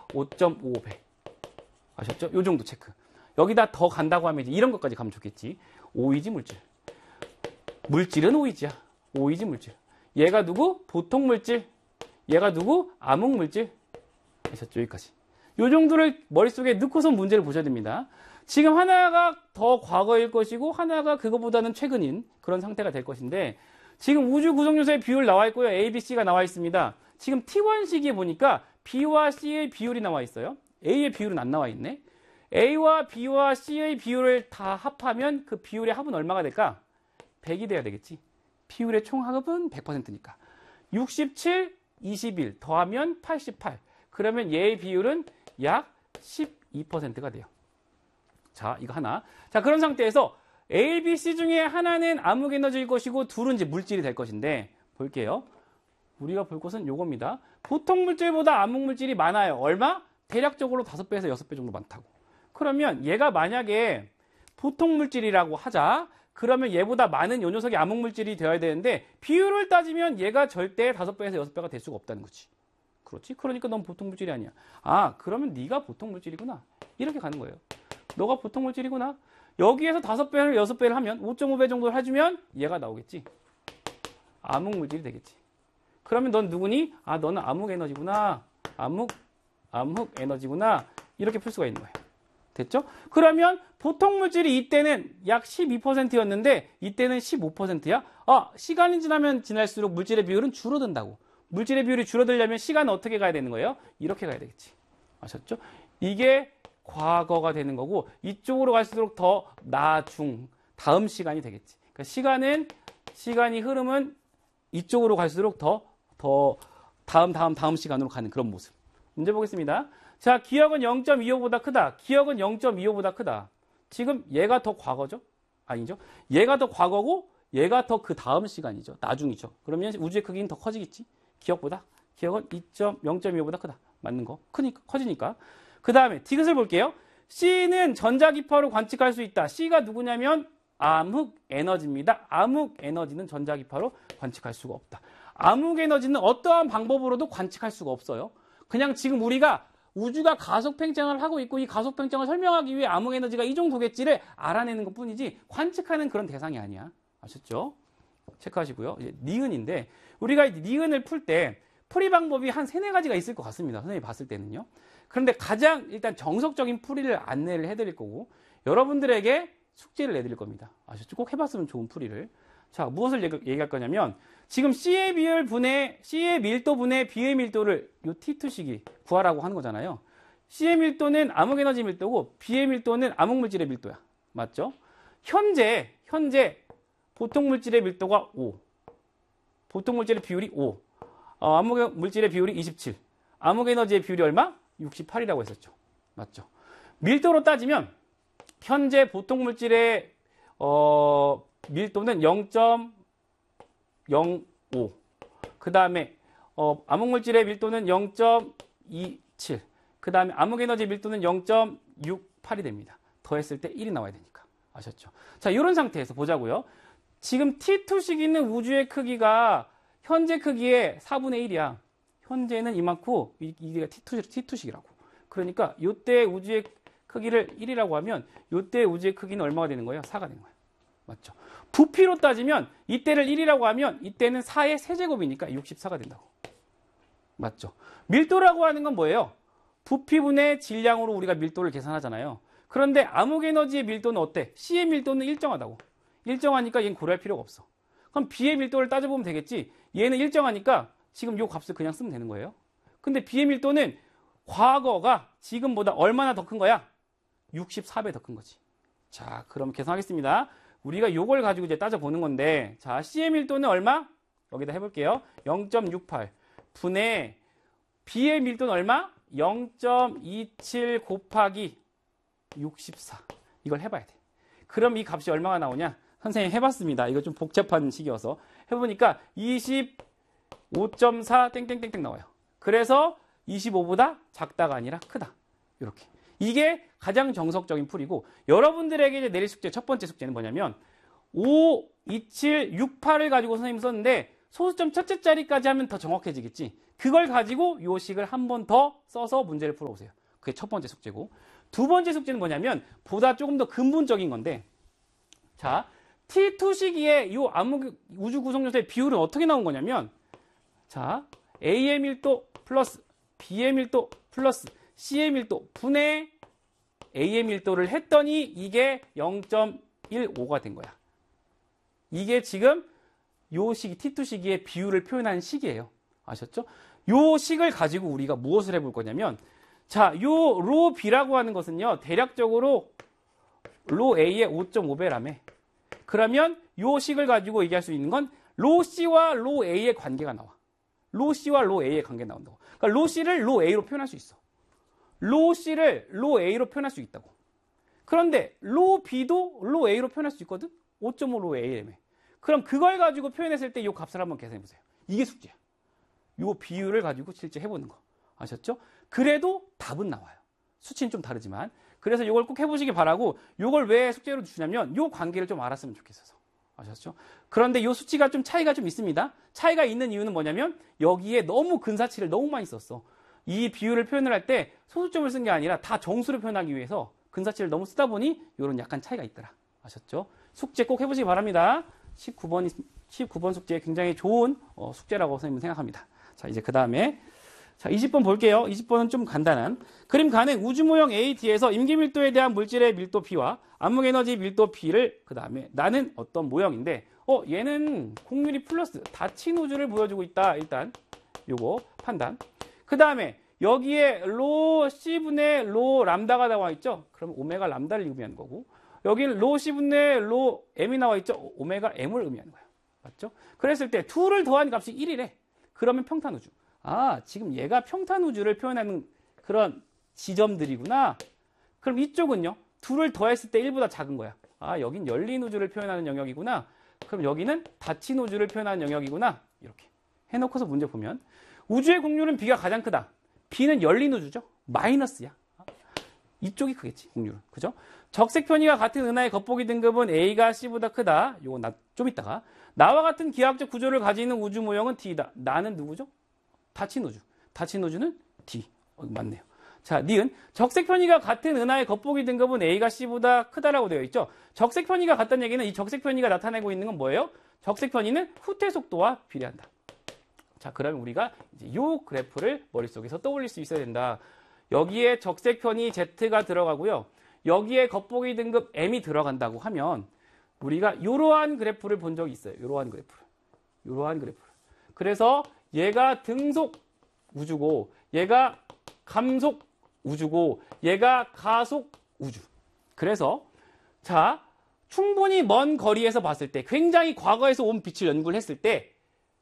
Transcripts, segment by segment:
5.55배. 아셨죠? 요 정도 체크. 여기다 더 간다고 하면 이제 이런 것까지 가면 좋겠지. 오이지 물질. 물질은 오이지야. 오이지 물질. 얘가 누구? 보통 물질. 얘가 누구? 암흑 물질. 아셨죠? 여기까지. 요 정도를 머릿속에 넣고선 문제를 보셔야 됩니다. 지금 하나가 더 과거일 것이고 하나가 그거보다는 최근인 그런 상태가 될 것인데 지금 우주 구성 요소의 비율 나와 있고요. A, B, C가 나와 있습니다. 지금 T1 시기에 보니까 B와 C의 비율이 나와 있어요. A의 비율은 안 나와 있네. A와 B와 C의 비율을 다 합하면 그 비율의 합은 얼마가 될까? 100이 돼야 되겠지. 비율의 총 합은 100%니까. 67, 21 더하면 88. 그러면 얘의 비율은 약 12%가 돼요. 자, 이거 하나. 자, 그런 상태에서 A, B, C 중에 하나는 암흑 에너지일 것이고 둘은 이제 물질이 될 것인데 볼게요. 우리가 볼 것은 요겁니다. 보통 물질보다 암흑 물질이 많아요. 얼마? 대략적으로 5배에서 6배 정도 많다고. 그러면 얘가 만약에 보통 물질이라고 하자. 그러면 얘보다 많은 요 녀석이 암흑 물질이 되어야 되는데 비율을 따지면 얘가 절대 5배에서 6배가 될 수가 없다는 거지. 그렇지? 그러니까 넌 보통 물질이 아니야. 아, 그러면 네가 보통 물질이구나. 이렇게 가는 거예요. 너가 보통 물질이구나. 여기에서 5배를 6배를 하면 5.5배 정도를 해주면 얘가 나오겠지. 암흑 물질이 되겠지. 그러면 넌 누구니? 아, 너는 암흑 에너지구나. 암흑 에너지구나. 이렇게 풀 수가 있는 거예요. 됐죠? 그러면 보통 물질이 이때는 약 12%였는데 이때는 15%야? 아, 시간이 지나면 지날수록 물질의 비율은 줄어든다고. 물질의 비율이 줄어들려면 시간은 어떻게 가야 되는 거예요? 이렇게 가야 되겠지. 아셨죠? 이게 과거가 되는 거고 이쪽으로 갈수록 더 나중 다음 시간이 되겠지. 그러니까 시간이 흐름은 이쪽으로 갈수록 더 다음 시간으로 가는 그런 모습. 문제 보겠습니다. 자, 기억은 0.25보다 크다. 기억은 0.25보다 크다. 지금 얘가 더 과거죠? 아니죠? 얘가 더 과거고 얘가 더 그 다음 시간이죠. 나중이죠. 그러면 우주의 크기는 더 커지겠지. 기억은 0.25보다 크다. 맞는 거. 커지니까. 그 다음에 D것을 볼게요. C는 전자기파로 관측할 수 있다. C가 누구냐면 암흑 에너지입니다. 암흑 에너지는 전자기파로 관측할 수가 없다. 암흑 에너지는 어떠한 방법으로도 관측할 수가 없어요. 그냥 지금 우리가 우주가 가속 팽창을 하고 있고 이 가속 팽창을 설명하기 위해 암흑 에너지가 이 정도겠지를 알아내는 것 뿐이지 관측하는 그런 대상이 아니야. 아셨죠? 체크하시고요. 이제 니은인데 우리가 니은을 풀 때 풀이 방법이 한 3-4가지가 있을 것 같습니다. 선생님이 봤을 때는요. 그런데 가장 일단 정석적인 풀이를 안내를 해드릴 거고 여러분들에게 숙제를 내드릴 겁니다. 아셨죠? 꼭 해봤으면 좋은 풀이를. 자, 무엇을 얘기할 거냐면 지금 C의 비율 분의 C의 밀도 분의 B의 밀도를 요 T2식이 구하라고 하는 거잖아요. C의 밀도는 암흑 에너지 밀도고 B의 밀도는 암흑 물질의 밀도야. 맞죠? 현재 보통 물질의 밀도가 5. 보통 물질의 비율이 5. 암흑 물질의 비율이 27. 암흑 에너지의 비율이 얼마? 68이라고 했었죠. 맞죠? 밀도로 따지면 현재 보통 물질의 밀도는 0.05. 그 다음에 암흑 물질의 밀도는 0.27. 그 다음에 암흑 에너지 밀도는 0.68이 됩니다. 더했을 때 1이 나와야 되니까. 아셨죠? 자, 이런 상태에서 보자고요. 지금 T2식 있는 우주의 크기가 현재 크기의 4분의 1이야. 현재는 이만큼 이게 T2식이라고. 그러니까 이때 우주의 크기를 1이라고 하면 이때 우주의 크기는 얼마가 되는 거예요? 4가 되는 거예요. 맞죠? 부피로 따지면 이때를 1이라고 하면 이때는 4의 세제곱이니까 64가 된다고. 맞죠? 밀도라고 하는 건 뭐예요? 부피분의 질량으로 우리가 밀도를 계산하잖아요. 그런데 암흑 에너지의 밀도는 어때? C의 밀도는 일정하다고. 일정하니까 얘는 고려할 필요가 없어. 그럼 B의 밀도를 따져보면 되겠지. 얘는 일정하니까 지금 요 값을 그냥 쓰면 되는 거예요. 근데 B의 밀도는 과거가 지금보다 얼마나 더 큰 거야? 64배 더 큰 거지. 자, 그럼 계산하겠습니다. 우리가 요걸 가지고 이제 따져보는 건데, 자, C의 밀도는 얼마? 여기다 해볼게요. 0.68 분의 B의 밀도는 얼마? 0.27 곱하기 64. 이걸 해봐야 돼. 그럼 이 값이 얼마가 나오냐? 선생님 해봤습니다. 이거 좀 복잡한 식이어서. 해보니까 25.4 땡땡땡땡 나와요. 그래서 25보다 작다가 아니라 크다. 이렇게. 이게 가장 정석적인 풀이고 여러분들에게 이제 내릴 숙제 첫 번째 숙제는 뭐냐면 5, 27, 68을 가지고 선생님이 썼는데 소수점 첫째 자리까지 하면 더 정확해지겠지. 그걸 가지고 요 식을 한 번 더 써서 문제를 풀어보세요. 그게 첫 번째 숙제고. 두 번째 숙제는 뭐냐면 보다 조금 더 근본적인 건데, 자, T2 시기에 요 암흑 우주 구성 요소의 비율은 어떻게 나온 거냐면, 자, A의 밀도 플러스 B의 밀도 플러스 C의 밀도 분의 A의 밀도를 했더니 이게 0.15가 된 거야. 이게 지금 요 시기, T2 시기의 비율을 표현한 식이에요. 아셨죠? 요 식을 가지고 우리가 무엇을 해볼 거냐면, 자, 요 로 B라고 하는 것은요, 대략적으로 로 A의 5.5배라며. 그러면 요 식을 가지고 얘기할 수 있는 건 로 C와 로 A의 관계가 나와. 로 C와 로 A의 관계가 나온다고. 그러니까 로 C를 로 A로 표현할 수 있어. 로 C를 로 A로 표현할 수 있다고. 그런데 로 B도 로 A로 표현할 수 있거든? 5.5 로 A라며. 그럼 그걸 가지고 표현했을 때 이 값을 한번 계산해 보세요. 이게 숙제야. 이 비율을 가지고 실제 해보는 거. 아셨죠? 그래도 답은 나와요. 수치는 좀 다르지만. 그래서 이걸 꼭 해보시기 바라고, 이걸 왜 숙제로 주냐면 이 관계를 좀 알았으면 좋겠어서. 아셨죠? 그런데 이 수치가 좀 차이가 좀 있습니다. 차이가 있는 이유는 뭐냐면 여기에 너무 근사치를 너무 많이 썼어. 이 비율을 표현을 할 때 소수점을 쓴 게 아니라 다 정수를 표현하기 위해서 근사치를 너무 쓰다 보니 이런 약간 차이가 있더라. 아셨죠? 숙제 꼭 해보시기 바랍니다. 19번 숙제 굉장히 좋은 숙제라고 선생님은 생각합니다. 자, 이제 그 다음에 자, 20번 볼게요. 20번은 좀 간단한. 그림 가는 우주 모형 AD에서 임기 밀도에 대한 물질의 밀도 B와 암흑 에너지 밀도 B를 그 다음에 나는 어떤 모형인데, 얘는 곡률이 플러스 닫힌 우주를 보여주고 있다. 일단 요거 판단. 그 다음에 여기에 로 C분의 로 람다가 나와 있죠. 그럼 오메가 람다를 의미하는 거고, 여기는 로 C분의 로 M이 나와 있죠. 오메가 M을 의미하는 거예요. 맞죠? 그랬을 때 2를 더한 값이 1이래. 그러면 평탄 우주. 아, 지금 얘가 평탄 우주를 표현하는 그런 지점들이구나. 그럼 이쪽은요, 2를 더했을 때 1보다 작은 거야. 아, 여긴 열린 우주를 표현하는 영역이구나. 그럼 여기는 닫힌 우주를 표현하는 영역이구나. 이렇게 해놓고서 문제 보면 우주의 곡률은 B가 가장 크다. B는 열린 우주죠. 마이너스야. 이쪽이 크겠지, 곡률은. 그죠? 적색 편이가 같은 은하의 겉보기 등급은 A가 C보다 크다. 요거 좀 이따가. 나와 같은 기하학적 구조를 가지는 우주 모형은 T이다. 나는 누구죠? 닫힌 우주. 닫힌 우주는 D. 맞네요. 자, 니은 적색 편이가 같은 은하의 겉보기 등급은 A가 C보다 크다라고 되어 있죠. 적색 편이가 같다는 얘기는 이 적색 편이가 나타내고 있는 건 뭐예요? 적색 편이는 후퇴 속도와 비례한다. 자, 그러면 우리가 이제 이 그래프를 머릿속에서 떠올릴 수 있어야 된다. 여기에 적색 편이 Z가 들어가고요. 여기에 겉보기 등급 M이 들어간다고 하면 우리가 이러한 그래프를 본 적이 있어요. 이러한 그래프를. 그래서 얘가 등속 우주고, 얘가 감속 우주고, 얘가 가속 우주. 그래서 자, 충분히 먼 거리에서 봤을 때, 굉장히 과거에서 온 빛을 연구를 했을 때,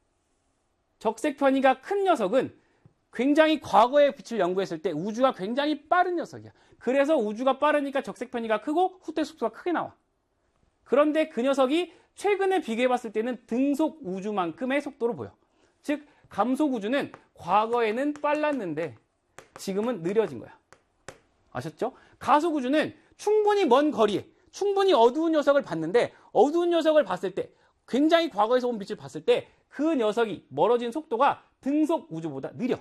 적색 편이가 큰 녀석은 굉장히 과거의 빛을 연구했을 때 우주가 굉장히 빠른 녀석이야. 그래서 우주가 빠르니까 적색 편이가 크고 후퇴 속도가 크게 나와. 그런데 그 녀석이 최근에 비교해 봤을 때는 등속 우주만큼의 속도로 보여. 즉 감속 우주는 과거에는 빨랐는데 지금은 느려진 거야. 아셨죠? 가속 우주는 충분히 먼 거리에 충분히 어두운 녀석을 봤는데, 어두운 녀석을 봤을 때, 굉장히 과거에서 온 빛을 봤을 때 그 녀석이 멀어진 속도가 등속 우주보다 느려.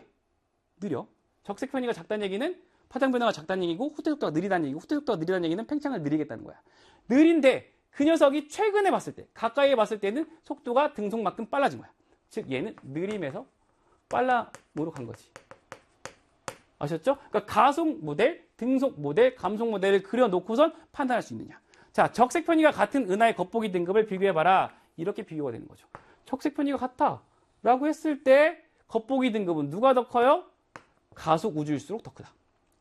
적색 편이가 작다는 얘기는 파장 변화가 작다는 얘기고, 후퇴 속도가 느리다는 얘기고, 후퇴 속도가 느리다는 얘기는 팽창을 느리겠다는 거야. 느린데 그 녀석이 최근에 봤을 때, 가까이에 봤을 때는 속도가 등속만큼 빨라진 거야. 즉 얘는 느림에서 빨라으로 간 거지. 아셨죠? 그러니까 가속 모델, 등속 모델, 감속 모델을 그려놓고선 판단할 수 있느냐. 자, 적색 편이가 같은 은하의 겉보기 등급을 비교해봐라. 이렇게 비교가 되는 거죠. 적색 편이가 같다 라고 했을 때 겉보기 등급은 누가 더 커요? 가속 우주일수록 더 크다.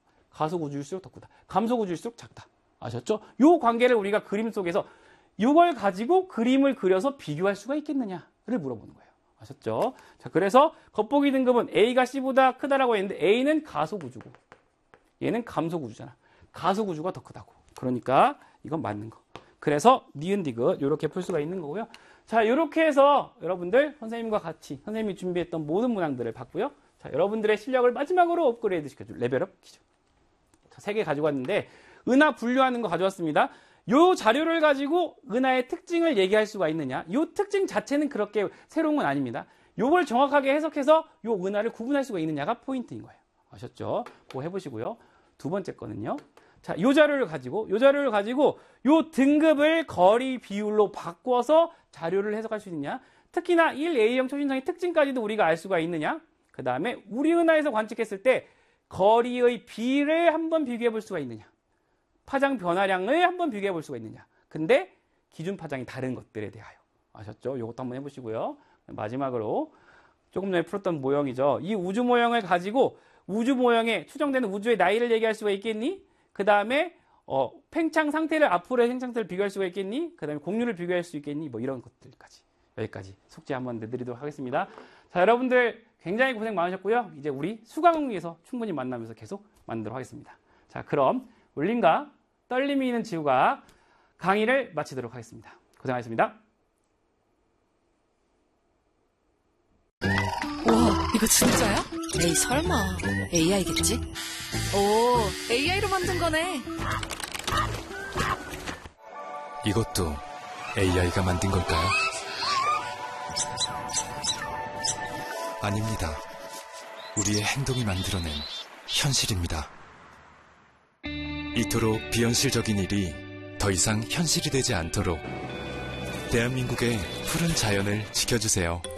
감속 우주일수록 작다. 아셨죠? 요 관계를 우리가 그림 속에서 이걸 가지고 그림을 그려서 비교할 수가 있겠느냐를 물어보는 거예요. 아셨죠? 자, 그래서 겉보기 등급은 A가 C보다 크다라고 했는데 A는 가속 우주고 얘는 감속 우주잖아. 가속 우주가 더 크다고. 그러니까 이건 맞는 거. 그래서 니은 디귿 이렇게 풀 수가 있는 거고요. 자, 이렇게 해서 여러분들 선생님과 같이 선생님이 준비했던 모든 문항들을 봤고요. 자, 여러분들의 실력을 마지막으로 업그레이드 시켜줄 레벨업 퀴즈. 자, 3개 가지고 왔는데 은하 분류하는 거 가져왔습니다. 요 자료를 가지고 은하의 특징을 얘기할 수가 있느냐? 요 특징 자체는 그렇게 새로운 건 아닙니다. 요걸 정확하게 해석해서 요 은하를 구분할 수가 있느냐가 포인트인 거예요. 아셨죠? 그거 해보시고요. 두 번째 거는요. 자, 요 자료를 가지고 요 등급을 거리 비율로 바꿔서 자료를 해석할 수 있느냐. 특히나 1A형 초신성의 특징까지도 우리가 알 수가 있느냐. 그 다음에 우리 은하에서 관측했을 때 거리의 비를 한번 비교해 볼 수가 있느냐. 파장 변화량을 한번 비교해 볼 수가 있느냐. 근데 기준 파장이 다른 것들에 대하여. 아셨죠? 요것도 한번 해보시고요. 마지막으로 조금 전에 풀었던 모형이죠. 이 우주 모형을 가지고 우주 모형에 추정되는 우주의 나이를 얘기할 수가 있겠니? 그 다음에 팽창 상태를 앞으로의 팽창 상태를 비교할 수가 있겠니? 그 다음에 공률을 비교할 수 있겠니? 뭐 이런 것들까지 여기까지 숙제 한번 내드리도록 하겠습니다. 자, 여러분들 굉장히 고생 많으셨고요. 이제 우리 수강위에서 충분히 만나면서 계속 만나도록 하겠습니다. 자, 그럼 울림과 떨림이 있는 지구가 강의를 마치도록 하겠습니다. 고생하셨습니다. 우와, 이거 진짜야? 에이, 설마. AI겠지? 오, AI로 만든 거네. 이것도 AI가 만든 걸까요? 아닙니다. 우리의 행동이 만들어낸 현실입니다. 이토록 비현실적인 일이 더 이상 현실이 되지 않도록 대한민국의 푸른 자연을 지켜주세요.